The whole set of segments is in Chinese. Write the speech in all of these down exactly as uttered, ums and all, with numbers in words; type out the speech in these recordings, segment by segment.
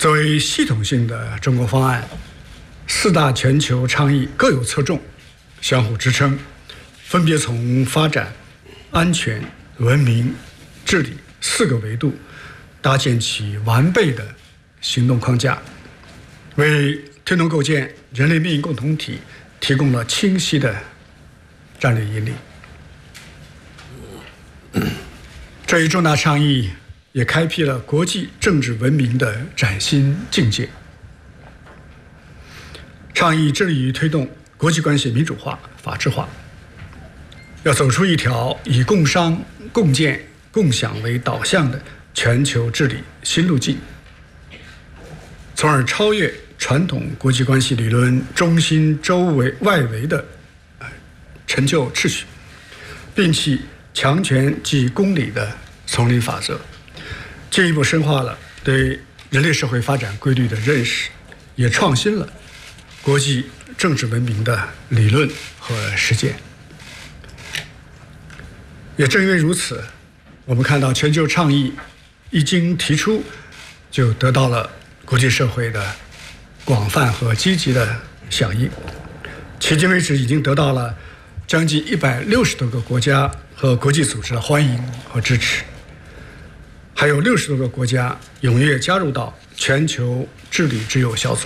作为系统性的中国方案，四大全球倡议各有侧重，相互支撑，分别从发展、安全、文明、治理四个维度搭建起完备的行动框架，为推动构建人类命运共同体提供了清晰的战略引领。这一重大倡议也开辟了国际政治文明的崭新境界。倡议致力于推动国际关系民主化、法治化，要走出一条以共商、共建、共享为导向的全球治理新路径，从而超越传统国际关系理论中心周围外围的陈旧秩序，摒弃强权即公理的丛林法则，进一步深化了对人类社会发展规律的认识，也创新了国际政治文明的理论和实践。也正因为如此，我们看到全球倡议一经提出，就得到了国际社会的广泛和积极的响应。迄今为止，已经得到了将近一百六十多个国家和国际组织的欢迎和支持，还有六十多个国家踊跃加入到全球治理之友小组。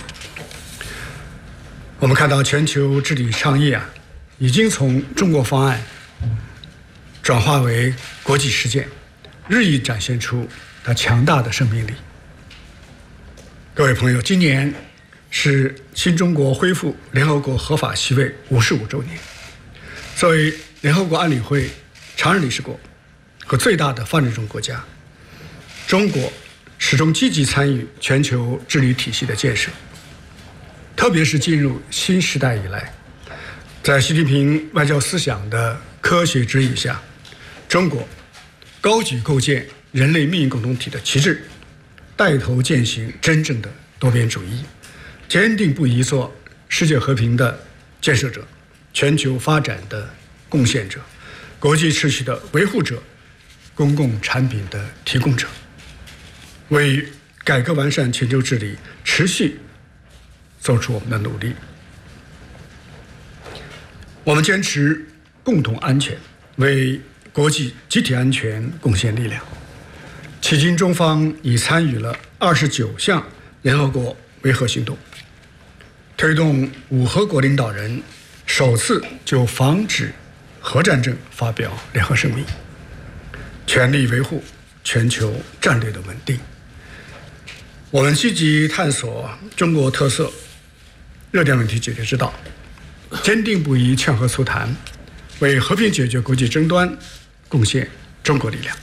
我们看到全球治理倡议啊，已经从中国方案转化为国际实践，日益展现出它强大的生命力。各位朋友，今年是新中国恢复联合国合法席位五十五周年。作为联合国安理会常任理事国和最大的发展中国家，中国始终积极参与全球治理体系的建设，特别是进入新时代以来，在习近平外交思想的科学指引下，中国高举构建人类命运共同体的旗帜，带头践行真正的多边主义，坚定不移做世界和平的建设者、全球发展的贡献者、国际秩序的维护者、公共产品的提供者，为改革完善全球治理持续做出我们的努力。我们坚持共同安全，为国际集体安全贡献力量。迄今，中方已参与了二十九项联合国维和行动，推动五合国领导人首次就防止核战争发表联合声明，全力维护全球战略的稳定。我们积极探索中国特色热点问题解决之道，坚定不移劝和促谈，为和平解决国际争端贡献中国力量。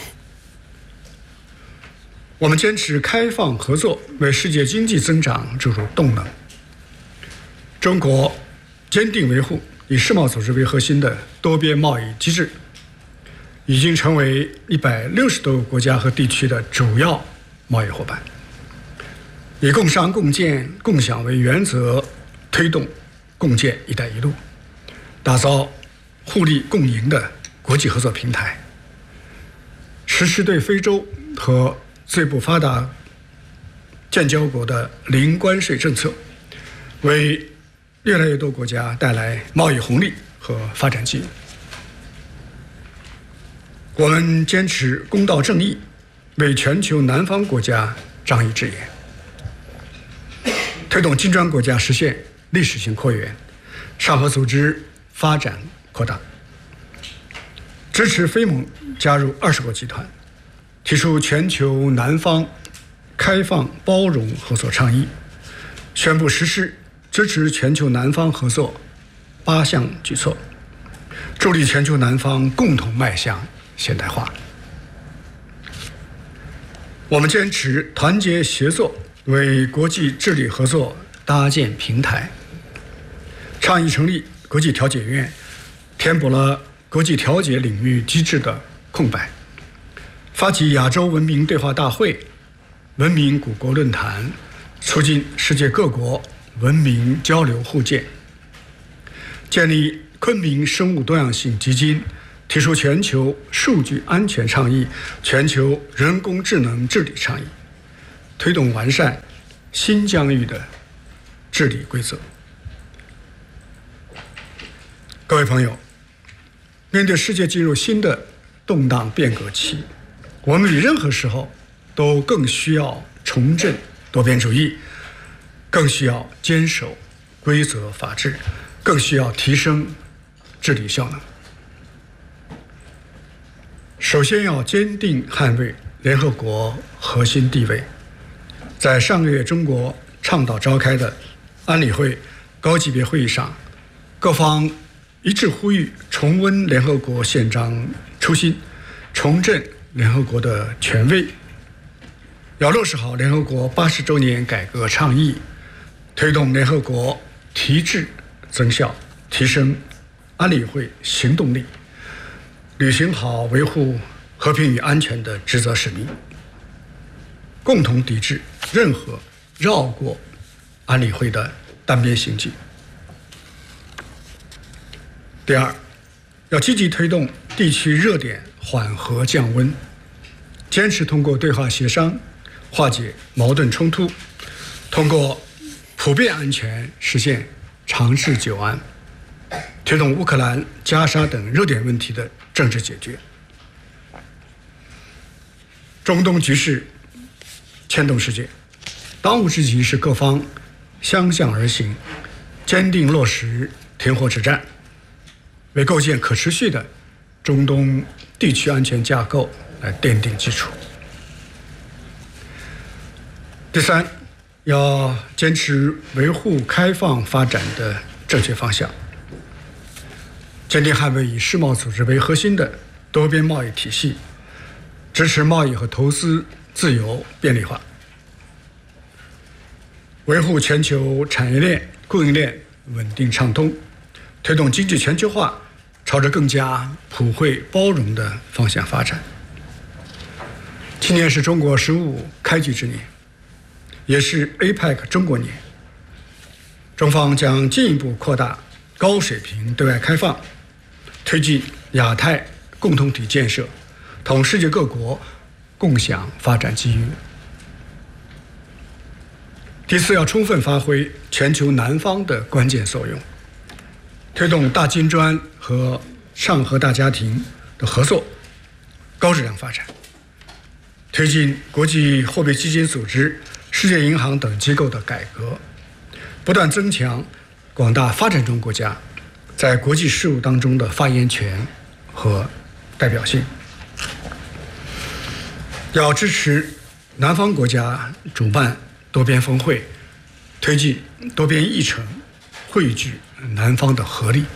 我们坚持开放合作，为世界经济增长注入动能。中国坚定维护以世贸组织为核心的多边贸易机制，已经成为一百六十多个国家和地区的主要贸易伙伴。以共商共建共享为原则，推动共建“一带一路”，打造互利共赢的国际合作平台，实施对非洲和最不发达建交国的零关税政策，为越来越多国家带来贸易红利和发展机遇。我们坚持公道正义，为全球南方国家仗义执言，推动金砖国家实现历史性扩员，上合组织发展扩大，支持非盟加入二十国集团，提出全球南方开放包容合作倡议，宣布实施支持全球南方合作八项举措，助力全球南方共同迈向现代化。我们坚持团结协作，为国际治理合作搭建平台，倡议成立国际调解院，填补了国际调解领域机制的空白，发起亚洲文明对话大会、文明古国论坛，促进世界各国文明交流互鉴，建立昆明生物多样性基金，提出全球数据安全倡议、全球人工智能治理倡议， 推动完善新疆域的治理规则。各位朋友，面对世界进入新的动荡变革期，我们比任何时候都更需要重振多边主义，更需要坚守规则法治，更需要提升治理效能。首先要坚定捍卫联合国核心地位。在上个月中国倡导召开的安理会高级别会议上，各方一致呼吁重温联合国宪章初心，重振联合国的权威，要落实好联合国八十周年改革倡议，推动联合国提质增效，提升安理会行动力，履行好维护和平与安全的职责使命，共同抵制任何绕过安理会的单边行径。第二，要积极推动地区热点缓和降温，坚持通过对话协商化解矛盾冲突，通过普遍安全实现长治久安，推动乌克兰、加沙等热点问题的政治解决。中东局势牵动世界，当务之急是各方相向而行，坚定落实停火止战，为构建可持续的中东地区安全架构来奠定基础。第三，要坚持维护开放发展的正确方向，坚定捍卫以世贸组织为核心的多边贸易体系，支持贸易和投资自由便利化，维护全球产业链、供应链稳定畅通，推动经济全球化朝着更加普惠包容的方向发展。今年是中国“十五”开局之年，也是 A P E C 中国年。中方将进一步扩大高水平对外开放，推进亚太共同体建设，同世界各国共享发展机遇。第四，要充分发挥全球南方的关键作用，推动大金砖和上合大家庭的合作高质量发展，推进国际货币基金组织、世界银行等机构的改革，不断增强广大发展中国家在国际事务当中的发言权和代表性。要支持南方国家主办多边峰会，推进多边议程，汇聚南方的合力。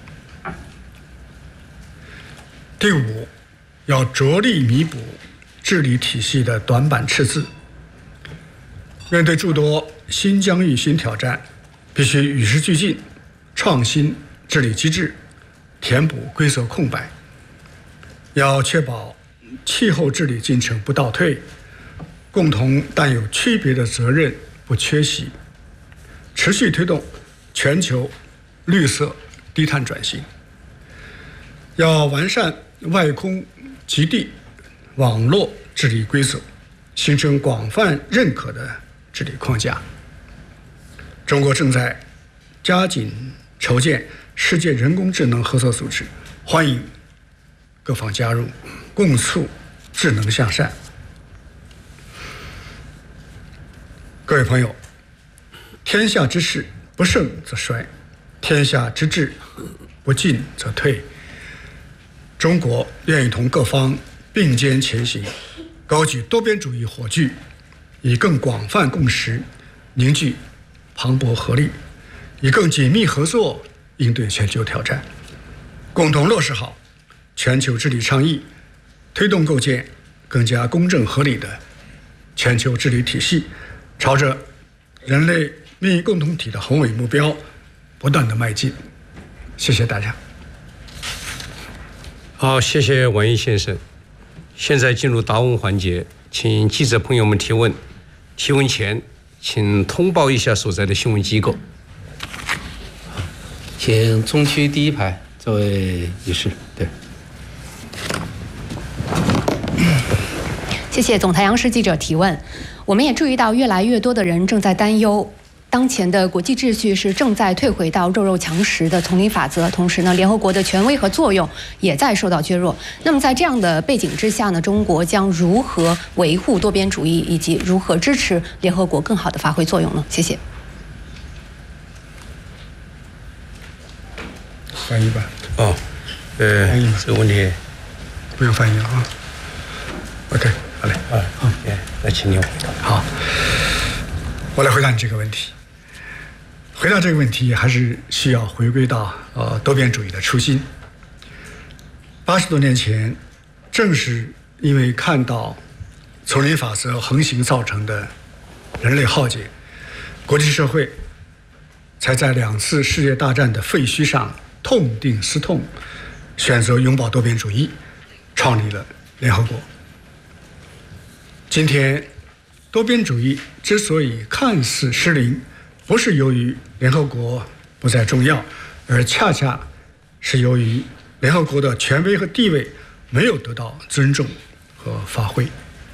第五，要着力弥补治理体系的短板赤字。面对诸多新疆域新挑战，必须与时俱进，创新治理机制，填补规则空白。要确保气候治理进程不倒退，共同但有区别的责任不缺席，持续推动全球绿色低碳转型。要完善外空极地网络治理规则，形成广泛认可的治理框架。中国正在加紧筹建世界人工智能合作组织，欢迎各方加入，共促智能向善。各位朋友，天下之事不盛则衰，天下之治不进则退。中国愿意同各方并肩前行，高举多边主义火炬，以更广泛共识凝聚磅礴合力，以更紧密合作应对全球挑战，共同落实好全球治理倡议，推动构建更加公正合理的全球治理体系，朝着人类命运共同体的宏伟目标不断的迈进。谢谢大家。 好，谢谢王毅先生。现在进入答问环节，请记者朋友们提问。提问前，请通报一下所在的新闻机构。 请中区第一排这位女士。对。 谢谢总台央视记者提问。我们也注意到，越来越多的人正在担忧，当前的国际秩序是正在退回到弱肉强食的丛林法则，同时呢，联合国的权威和作用也在受到削弱。那么在这样的背景之下呢，中国将如何维护多边主义，以及如何支持联合国更好的发挥作用呢？谢谢。 翻译吧。 哦，呃，这个问题不用翻译了啊。OK， 好嘞。 啊，好，那请您回答。 好，我来回答你这个问题。回答这个问题，还是需要回归到呃多边主义的初心。八十多年前，正是因为看到丛林法则横行造成的人类浩劫，国际社会才在两次世界大战的废墟上痛定思痛，选择拥抱多边主义，创立了联合国。今天，多边主义之所以看似失灵，不是由于联合国不再重要，而恰恰是由于联合国的权威和地位没有得到尊重和发挥。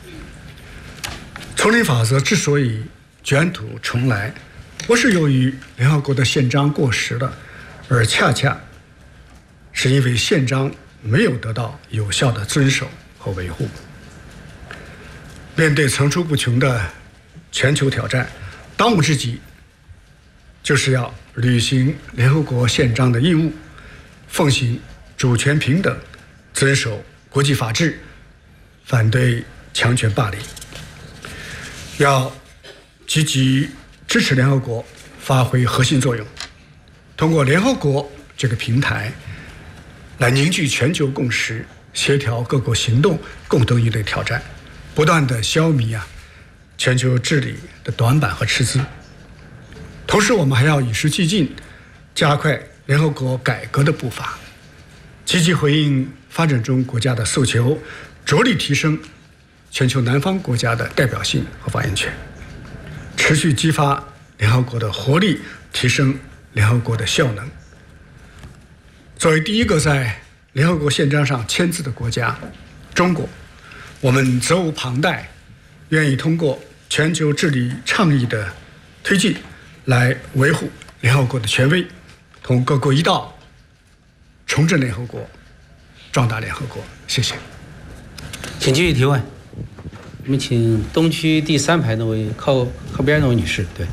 丛林法则之所以卷土重来，不是由于联合国的宪章过时了，而恰恰是因为宪章没有得到有效的遵守和维护。面对层出不穷的全球挑战，当务之急就是要履行联合国宪章的义务，奉行主权平等，遵守国际法治，反对强权霸凌。要积极支持联合国发挥核心作用，通过联合国这个平台来凝聚全球共识，协调各国行动，共同应对挑战，不断地消弭啊全球治理的短板和赤字。同时，我们还要与时俱进，加快联合国改革的步伐，积极回应发展中国家的诉求，着力提升全球南方国家的代表性和发言权，持续激发联合国的活力，提升联合国的效能。作为第一个在联合国宪章上签字的国家，中国，我们责无旁贷，愿意通过全球治理倡议的推进，来维护联合国的权威，同各国一道重振联合国，壮大联合国。谢谢。 请继续提问。我们请东区第三排那位靠靠边那位女士，对。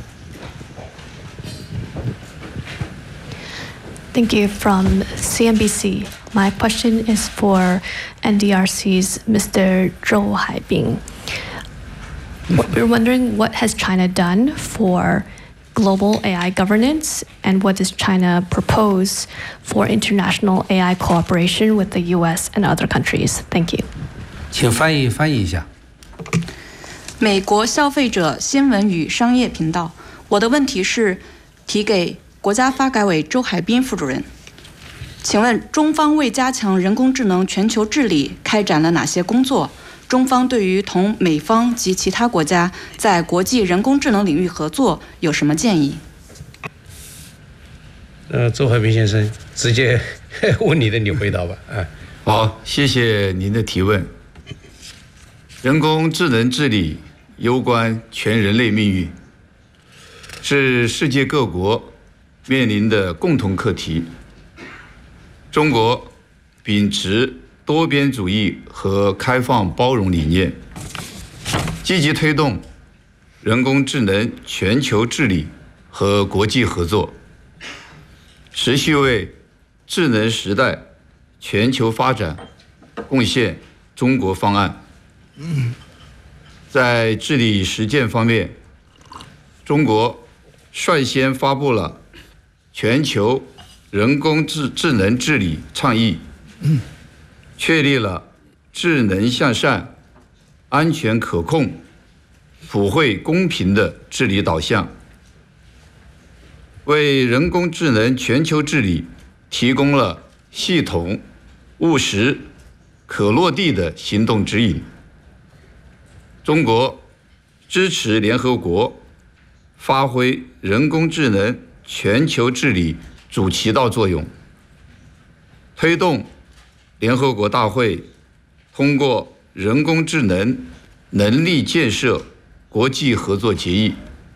Thank you. From C N B C. My question is for N D R C's Mister Zhou Haibing. We're wondering, what has China done for global A I governance, and what does China propose for international A I cooperation with the U S and other countries? Thank you. 请翻译翻译一下。 美国消费者新闻与商业频道，我的问题是提给国家发改委周海滨副主任。请问中方为加强人工智能全球治理开展了哪些工作？中方对于同美方及其他国家在国际人工智能领域合作有什么建议？ 呃，周海滨先生，直接问你的，你回答吧。啊， 好，谢谢您的提问。人工智能治理攸关全人类命运，是世界各国面临的共同课题。中国秉持多边主义和开放包容理念，积极推动人工智能全球治理和国际合作，持续为智能时代全球发展贡献中国方案。在治理实践方面，中国率先发布了全球人工智智能治理倡议，确立了智能向善、安全可控、普惠公平的治理导向，为人工智能全球治理提供了系统、务实、可落地的行动指引。中国支持联合国发挥人工智能全球治理主旗道作用，推动联合国大会通过人工智能能力建设国际合作决议